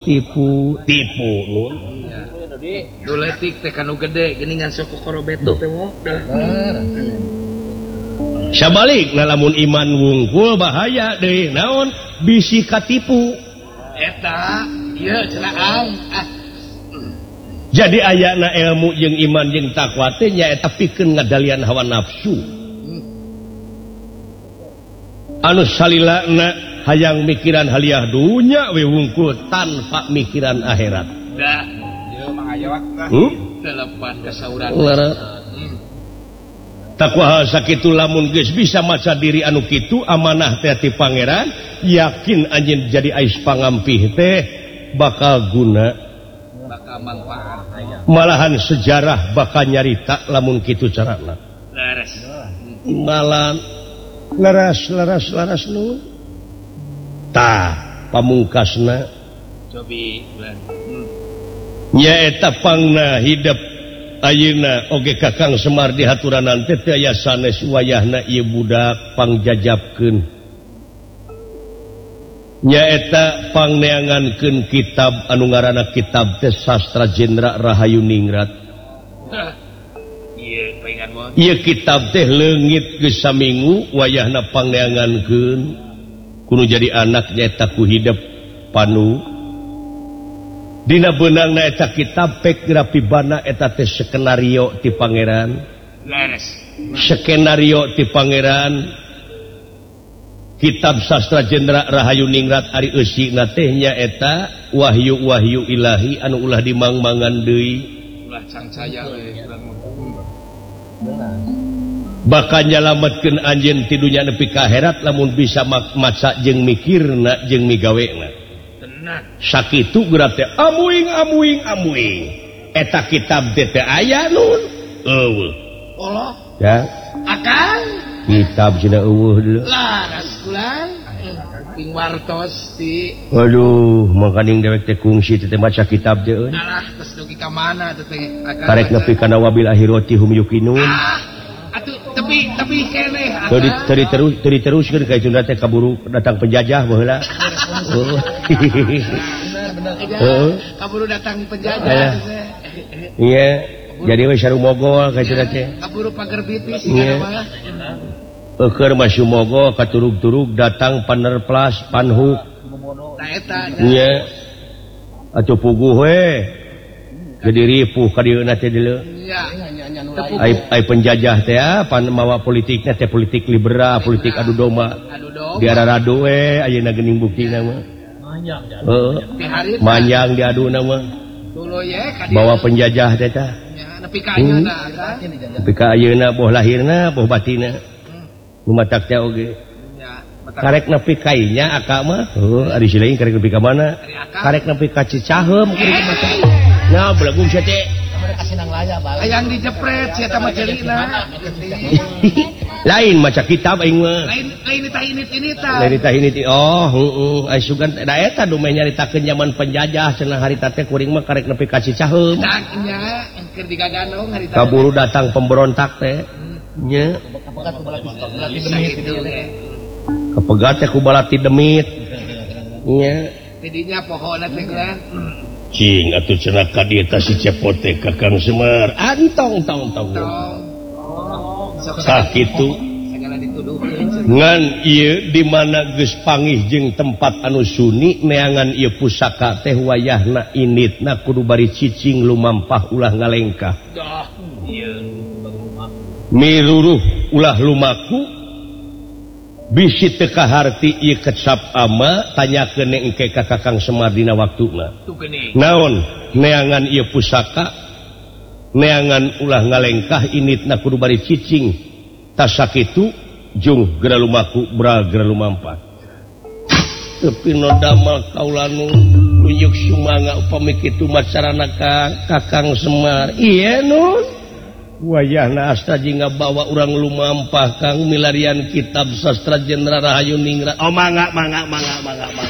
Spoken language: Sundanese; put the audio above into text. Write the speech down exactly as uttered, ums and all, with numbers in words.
tipu tipu nun duletik teh kanu gede geuningan sok kokoro beto teh mah sabalik lamun iman wungkul bahaya deui naon bisi katipu eta ieu cenah am ah jadi ayana ilmu jeung iman jeung takwa teh nyaeta pikeun ngadalian hawa nafsu anu salilana hayang mikiran haliah dunya we wungkul tanpa mikiran akhirat da ieu mah ayawak hmm? Telepan kasauran takwa sakitu lamun geus bisa maca diri anu kitu amanah teh ti pangeran yakin anjeun jadi ais pangampih teh bakal guna bakal manfaat malahan sejarah bakal nyarita lamun kitu carana laras malan laras laras laras nu tah pamungkasna cobi nyaeta pangna hidup ayeuna oge Kakang Semar di haturanan teh teu aya sanes wayahna ieu budak pangjajabkeun nyaeta pangneangankeun kitab anu ngaranna kitab teh Sastra Jendra Rahayu Ningrat ieu paingan mah ieu kitab teh leungit geus saminggu wayahna pangneangankeun kudu jadi anak nyaeta ku hidup panu dina beunangna eta kitab pek grafibana eta teh skenario ti pangeran laras skenario ti pangeran kitab Sastra Jendra Rahayu Ningrat ari eusina teh nyaeta wahyu-wahyu ilahi anu ulah dimangmangan deui ulah cangcaya we bakal nyalametkeun anjeun ti dunya nepi ka akhirat lamun bisa maca jeung mikirna jeung migawena tenang sakitu geura teh amuing amuing amuing eta kitab teh teh aya nun eueuh Allah ya akang kitab cenah eueuh deuleu laras kulan ping wartos ti aduh mangkaning dewek teh kungsi teh maca kitab teh eun alah tos dugi ka mana teh teh karek nepi kana wabil akhirati hum yuqinun atuh tapi tapi keneh tadi tadi terus tadi teruskeun ka Sunda teh kaburu datang penjajah baheula oh bener kaburu datang penjajah iya jadi we saru mogol ka Sunda teh kaburu pager bitis segala mah keur masih mogol katurug-turug datang panerplas panhuk ta eta iya atuh puguh we jadi ripuh ka dieu na teh deuleu iya ai ai penjajah teh pan mawa politiknya teh politik liberal politik adu domba adu domba diararadu we ayeuna geuning buktina mah manjang heeh manjang diaduna mah tuluy ye ka bawa penjajah teh tah nepi ka ayeuna kan nepi ka ayeuna boh lahirna boh batina nu matak teh oge karek nepi ka inya aka mah heuh ari sileung karek nepi ka mana karek nepi ka Cicaheum kuring mah nah belagum sia teh hayang dijepret sia tah mah ceulina lain maca kitab aing mah lain lain tah ini tah lain tah ini oh heeh ai sugan da eta dumeh nyaritakeun zaman penjajah cenah harita teh kuring mah karek nepi ka Cicaheum tah nya keur digaganong harita kaburu datang pemberontak teh nya kepegat teh ku balati demit nya tidinya pohonna teh kan cing atuh cenah ka dieu tah si cepot teh Kakang Semar antong tong tong sakitu segala dituduhkeun ngan ieu di mana geus pangih jeung tempat anu suni neangan ieu pusaka teh wayahna initna kudu bari cicing lumampah ulah ngalengkah dah ieu miruruh ulah lumaku bisi teu kaharti ieu kecap ama tanyakeun engke ka Kakang Semar dina waktuna tuh geuning naon neangan ieu pusaka neangan ulah ngalengkah initna kudu bari cicing tas sakitu jung geura lumaku bra geura lumampah tapi no damel kaula nu nunjuk sumanga upami kitu macarana ka Kakang Semar ieu nun wayahna asta jingga bawa urang lumampah kang milarian kitab Sastra Jendra Rahayu Ningrat oh mangga mangga mangga mangga